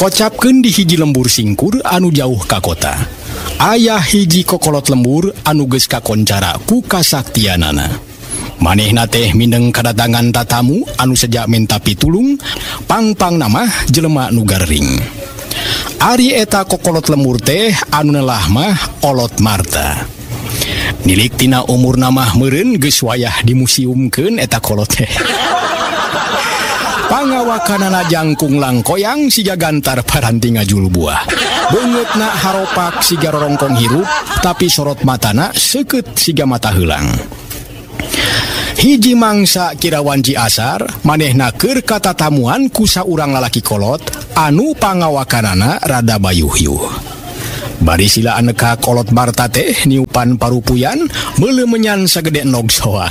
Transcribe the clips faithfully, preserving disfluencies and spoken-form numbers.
Kocapkeun di hiji lembur singkur anu jauh ka kota. Aya hiji kokolot lembur anu geus kakoncara ku kasaktianana. Manehna teh mindeng kadatangan tatamu anu sejak minta pitulung, pang-pang nama jelema nu garering. Ari eta kokolot lembur teh anu nelah mah Olot Marta. Nilik tina umur nama meureun geus wayah dimuseumkeun eta kolot teh. Pangawakanana jangkung langkoyang siga gantar paranti ngajul buah. Beungeutna haropak siga rorongkong hirup, tapi sorot matana seukeut siga mata heulang. Hiji mangsa kirawan Ciasar, manehna keur katatamuan ku saurang lalaki kolot anu pangawakanana rada bayuh-yuh. Bari sila aneka Olot Marta teh niupan parupuyan meuleuh menyan sagede nog soang.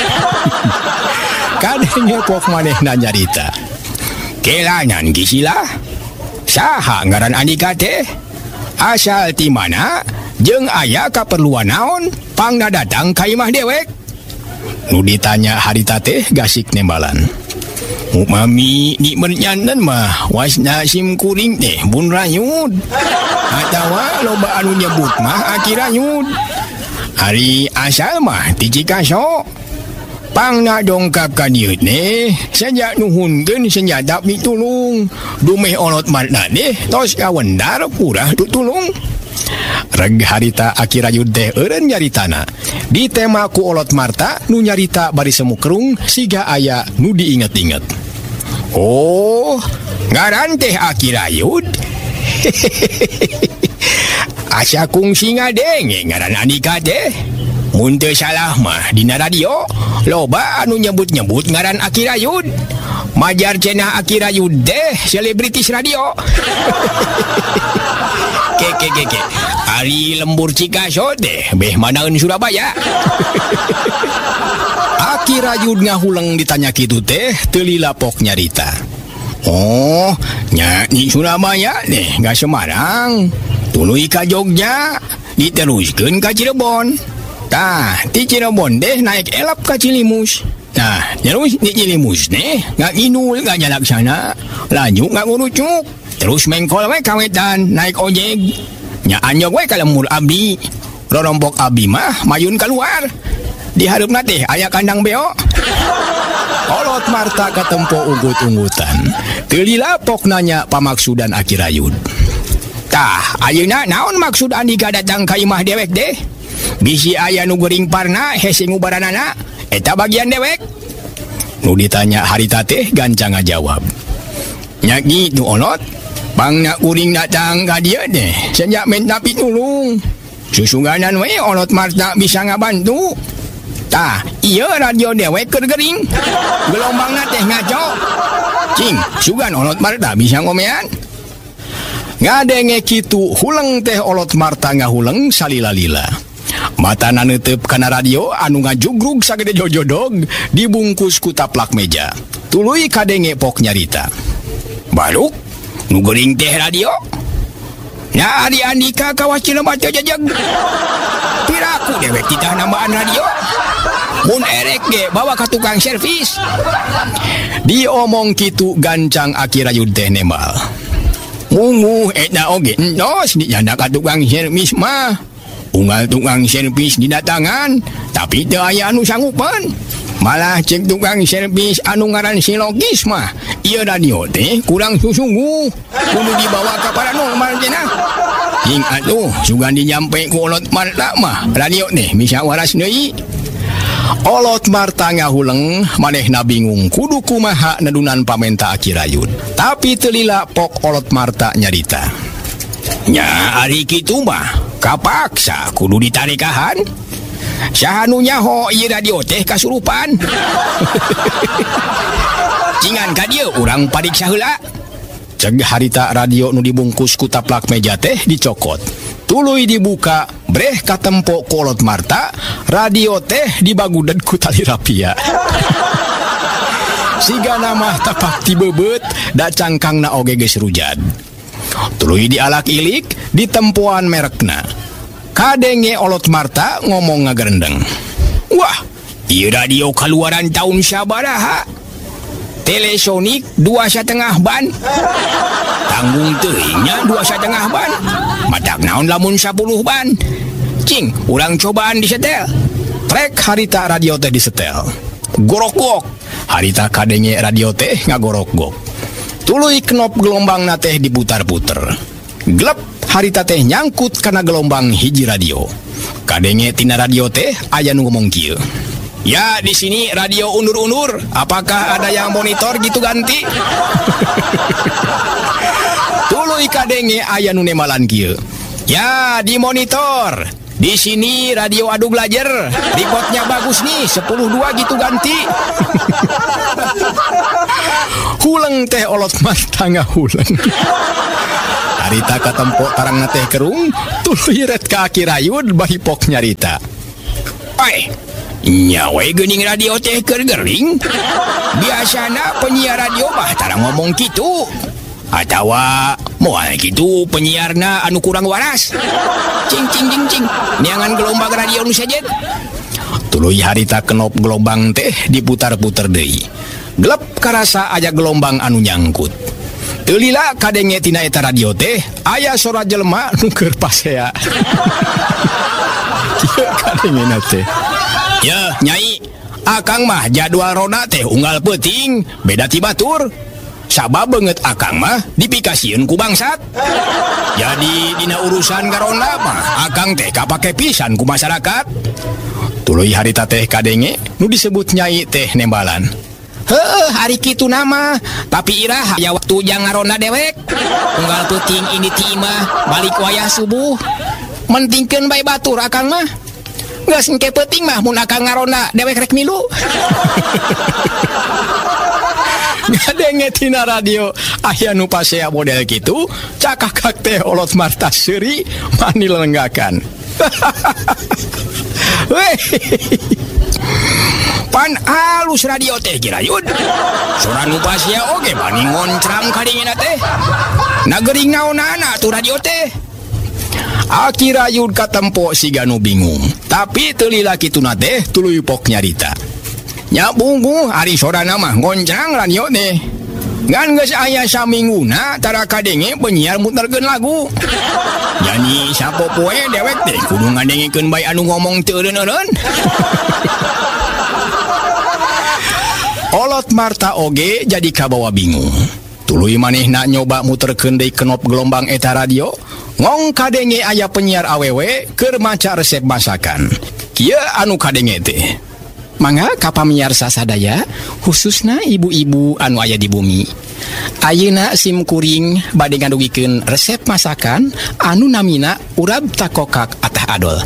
Kadenge pok manehna nyarita. Kelanan gisila? Saha ngaran Andika teh? Asal ti mana? Jeung aya kaperluan naon? Pangna datang ka imah dewek? Nu ditanya harita teh gasik nembalan. Mami di mernyanan mah wasna sim kuring teh bun rayud. Atawa loba anu nyebut mah aki rayud. Hari asal mah ti Cikaso. Pangna dongkap ka dieu ne, sejak nuhunkeun senjata pitulung. Dumeh Olot Marta deh tos kawendar kurah tutulung. Reg harita aki rayud teh eureun nyaritana. Di tema ku Olot Marta nu nyarita bari semukrung siga aya nu diinget-inget. Oh, ngaran teh aki rayud. Asa kungsi ngadenge ngaran Andika teh. Mun teu salah mah dina radio loba anu nyebut-nyebut ngaran aki rayud. Majar cenah aki rayud teh selebritis radio. Ke ke ke ke. Ari lembur Cikaso teh beh manaeun Surabaya. Aki rayud ngahuleng ditanya kitu teh teu lilapok nyarita. Oh, nya di Surabaya teh ga Semarang. Tuluy ka Jogja, diteruskeun ka Cirebon. Tah, di Cirebon deh naik elap ka Cilimus. Nah, terus di Cilimus deh nggak nginul nggak jalaksana, laju nggak ngurucuk, terus mengkol we kawetan naik ojek. Nya anyog we ka lembur abdi, rorompok abdi mah mayun keluar. Di hareupna teh aya kandang beo. Olot Marta katempo unggut-unggutan. Teu lilapok nanya pamaksudan aki rayud. Tah, ayeuna naon maksud Andika datang ka imah dewek deh? Bisi aya nu geuring parna hese ngubaranana eta bagian dewek. Nu ditanya harita teh gancang ngajawab. Nya kitu Olot, pangna kuring datang ka dieu teh sejak minta pitulung. Susuganan we Olot Marta bisa ngabantu. Tah, ieu radio dewek keur geuring. Gelombangna teh ngaco. Cing, sugan Olot Marta bisa ngomean. Ngadenge kitu huleng teh Olot Marta ngahuleng salila-lila. Matana neuteup kana radio anu ngajugrug sagede jojodog dibungkus ku taplak meja. Tuluy kadenge pok nyarita. Baluk, nu geuring teh radio? Nya ari Andika kawas Cileumah teh jajeg. Piraku dewek titah nambaan radio? Mun erek ge bawa ka tukang servis. Diomong kitu gancang aki rayud teh nembal. Mungu eta oge entos dijana ka tukang servis mah. Unggal tukang servis didatangan, tapi teu aya anu sanggupan. Malah cek tukang servis anu ngaran si Logis mah, ieu radio teh kurang susungguh. Kudu dibawa ka paranormal cenah. Ing atuh sugan dinyampe ku Olot Marta mah, radio teh bisa waras deui. Olot Marta ngahuleng, manehna bingung kudu kumaha nedunan pamenta aki rayud. Tapi teu lilapok Olot Marta nyarita. Nya ari kitu mah kapaksa kudu ditarikahan. Saha nu nyaho ieu radio teh kasurupan. Cingan ka dieu urang pariksa heula. Ceg harita radio nu dibungkus ku taplak meja teh dicokot. Tuluy dibuka, breh katempo ku Olot Marta, radio teh dibaguded ku tali rapia. Siga nama tapak ti bebeut da cangkangna oge geus rujad. Tuluy dialak ilik di tempoan merekna. Kadenge Olot Marta ngomong ngagerendeng. Wah, ieu radio kaluaran tahun sabaraha? Telesonik dua setengah ban. Tanggung teuingnya dua setengah ban. Madak naon lamun sepuluh ban. Cing, ulang cobaan disetel. Trek harita radio teh disetel. Gorok-gok. Harita kadenge radio teh ngagorok-gok. Tuluy knop gelombang na teh diputar-puter. Glep harita teh nyangkut kana gelombang hiji radio. Kadenge tina radio teh aya nu ngomong kieu. Ya, di sini radio undur-undur. Apakah ada yang monitor gitu ganti? Tuluy kadenge aya nu nemalan kieu. Ya, di monitor. Di sini radio adu belajar. Reportnya bagus nih, sepuluh dua gitu ganti. Huleng teh olot mah tangga huleng. Harita katempo tarangna teh kerung, tuluy ret ka aki rayud bahi pok nyarita. Oi, nyawe geuning radio teh keur gering. Biasana penyiar radio mah tara ngomong kitu. Atawa moal kitu penyiarna anu kurang waras. Cing cing cing cing. Niangan gelombang radio nu sajet. Tuluy harita kenop gelombang teh diputar-putar deui. Gelap karasa aya gelombang anu nyangkut. Teu lila kadenge tina eta radio teh aya sora jelema nu keur pasea. Kieu kadengena teh. Ya, Nyai, akang mah jadwal roda teh unggal peuting, beda ti batur. Sabab banget akang mah dipikasieun ku bangsat. Jadi dina urusan karonda mah akang teh kapake pisan ku masyarakat. Tuluy harita teh kadenge nu disebut Nyai teh nembalan. Heuh, hari kitu nama, tapi irah aya waktu jang ngaronda dewek. Unggal peuting ini ti imah balik wayah subuh. Mentingkeun bae batur akang mah. Geus engke peuting mah mun akang ngaronda dewek rek milu. Ngadenge tina radio aya nu pasea model kitu, cakakak teh olot marta seuri mani lenggakan. Weh. Pan alus radio teh kirayud. Sora nu pasea oge bani ngoncram kadengena teh. Nagering naonana tu radio teh. Aki rayud katempo siga nu bingung. Tapi teu lila kituna teh tuluy pok nyarita. Nya bunggu ari sorana mah ngoncang radio teh. Ngan geus aya samingguna tara kadenge penyiar muterkeun lagu. Yani sapopoe dewek teh kudu ngadengikeun bae anu ngomong teu eureun-eureun. Olot Marta oge jadi kabawa bingung. Tuluy manehna nyoba muterkeun deui kenop gelombang eta radio. Ngong kadenge aya penyiar awewe keur maca resep masakan. Kieu anu kadenge teh. Mangga ka pamiarsa sadaya, khususna ibu-ibu anu aya di bumi. Ayeuna sim kuring bade ngadugikeun resep masakan anu namina urab takokak atah adol.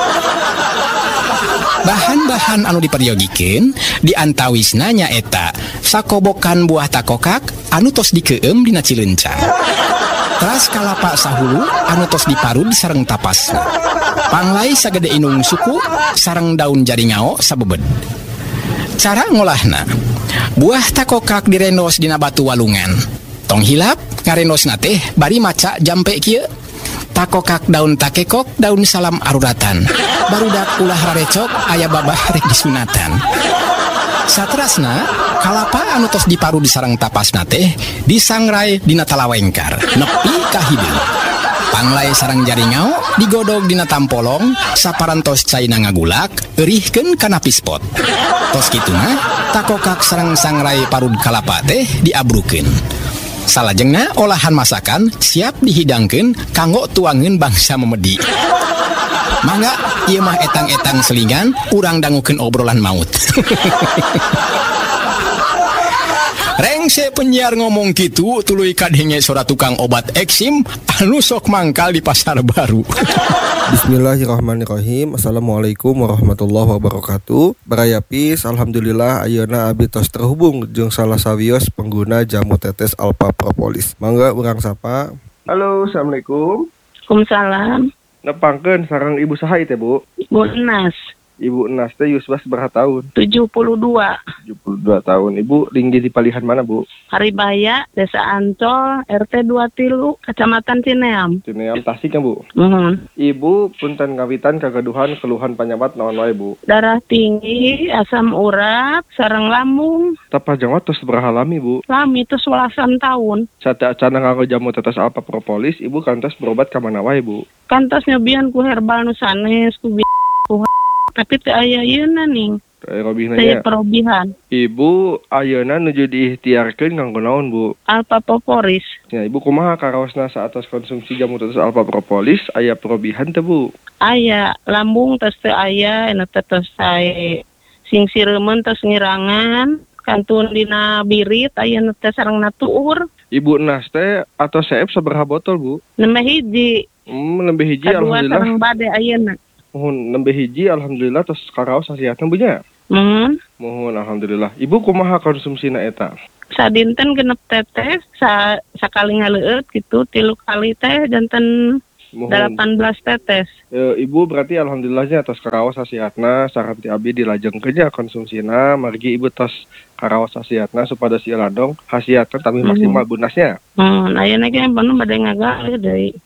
Bahan-bahan anu diperyogikan diantawisna nyaeta sakobokan buah takokak anu tos dikeum dina cileunca, teras kalapa sahulu anu tos diparud sareng tapasna, panglai sagede inung suku sareng daun jaringao sabebed. Cara ngolahna, buah takokak direndos dina batu walungan. Tong hilap ngarendos teh bari maca jampe kieu. Takokak daun takekok daun salam aruratan. Barudak ulah rarecok aya babah rek disunatan. Saterasna kalapa anu tos diparu di sareng tapasna teh disangrai dina talawengkar nepi ka hideung. Panglai sareng jaringau digodog dina tampolong saparantos caina ngagulak eurihkeun kana pispot. Tos kituna takokak sareng sangrai parud kalapa teh diabrukeun. Salajengna olahan masakan siap dihidangkeun kanggo tuangeun bangsa memedi. Mangga ieu mah etang-etang selingan urang dangukeun obrolan maut. Rengse penyiar ngomong kitu tuluy kadenge sora tukang obat eksim anu sok mangkal di pasar baru. Bismillahirrahmanirrahim. Assalamualaikum warahmatullahi wabarakatuh. Barayapis, alhamdulillah ayeuna abi tos terhubung jeung salah sawios pengguna jamu tetes Alpha Propolis. Mangga urang sapa. Halo, assalamualaikum. Waalaikumsalam. Nepangkeun sareng ibu saha teh, Bu? Bu Enas. Ibu Nas teh Yusbas berapa tahun? tujuh puluh dua. tujuh puluh dua tahun. Ibu tinggi di palihan mana, Bu? Haribaya, Desa Ancol, R T dua Tilu, Kecamatan Cineam. Cineam Tasik kan, Bu? Mohon. Ibu punten ngawitan kagaduhan keluhan penyebab naon wae, Bu? Darah tinggi, asam urat, sareng lambung. Tapa jangwa terus berapa lami, Bu? Lami itu selasan tahun. Sate acana nganggo jamu tetes alpa propolis, Ibu kantos berobat ka mana wae, Bu? Kantos nyobian ku herbal nu sanes, ku bi- ku tapi teu aya ieuna ning. Kayak robihna Saya nya. perobihan. Ibu ayeuna nuju diikhtiarkeun nganggo naon, Bu? Alpa Propolis. Ya, Ibu kumaha karaosna saatos konsumsi jamu tetes alpa propolis aya perobihan teu, Bu? Aya lambung tos teu aya, anu teh tos sae sing sireumeuh tos ngirangan, kantun dina birit aya nu teh sareng natuur. Ibu Nas teh atau seep sabaraha botol, Bu? Nembe hiji, Hmm, nembe hiji kadua alhamdulillah. sareng bade ayeuna. Mohon nembe hiji alhamdulillah terus karaos hasiatna Bu nya. Mohon. Mohon alhamdulillah. Ibu kumaha konsumsina eta? Sadinten genep tetes, sa sakali ngaleueut gitu, tilu kali teh janten Mohon. delapan belas tetes. E, Ibu berarti alhamdulillahnya atas karaos hasiatna saran ti abi dilajengkeun nya konsumsina margi Ibu tos karaos hasiatna supados ieu ladong hasiatna tapi maksimal bunasnya. Hmm, ayeuna ge panu bade ngagalih deui.